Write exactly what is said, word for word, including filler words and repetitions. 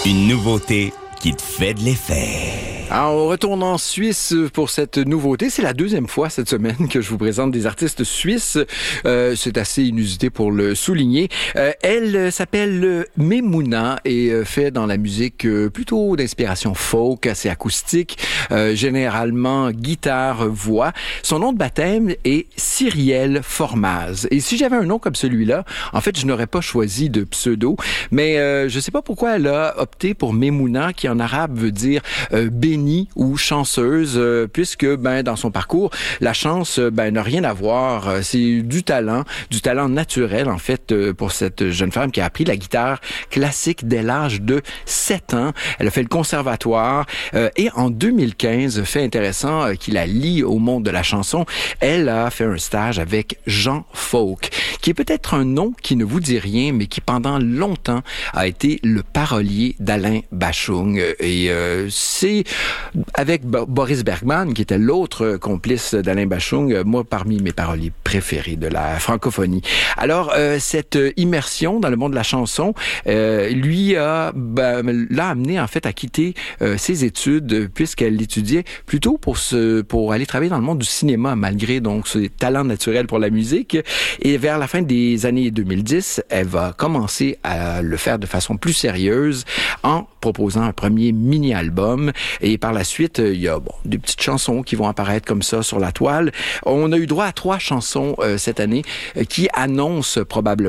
Une nouveauté qui te fait de l'effet. Alors, on retourne en Suisse pour cette nouveauté. C'est la deuxième fois cette semaine que je vous présente des artistes suisses. Euh, c'est assez inusité pour le souligner. Euh, elle s'appelle Memouna et fait dans la musique plutôt d'inspiration folk, assez acoustique, euh, généralement guitare-voix. Son nom de baptême est Cyrielle Formaz. Et si j'avais un nom comme celui-là, en fait, je n'aurais pas choisi de pseudo, mais euh, je ne sais pas pourquoi elle a opté pour Memouna, qui en arabe veut dire euh, béni ou chanceuse, euh, puisque ben dans son parcours, la chance ben n'a rien à voir. C'est du talent, du talent naturel en fait euh, pour cette jeune femme qui a appris la guitare classique dès l'âge de sept ans. Elle a fait le conservatoire euh, et en deux mille quinze, fait intéressant euh, qui la lie au monde de la chanson, elle a fait un stage avec Jean Folk, qui est peut-être un nom qui ne vous dit rien, mais qui pendant longtemps a été le parolier d'Alain Bashung. Et euh, c'est avec Bo- Boris Bergman, qui était l'autre complice d'Alain Bashung, moi parmi mes paroliers préférés de la francophonie. Alors, euh, cette immersion dans le monde de la chanson, euh, lui a ben, l'a amené en fait à quitter euh, ses études, puisqu'elle étudiait plutôt pour se pour aller travailler dans le monde du cinéma, malgré donc ses talents naturels pour la musique. Et vers la fin des années deux mille dix, elle va commencer à le faire de façon plus sérieuse en proposant un premier mini-album. Et par la suite, il y a bon, des petites chansons qui vont apparaître comme ça sur la toile. On a eu droit à trois chansons euh, cette année euh, qui annoncent probablement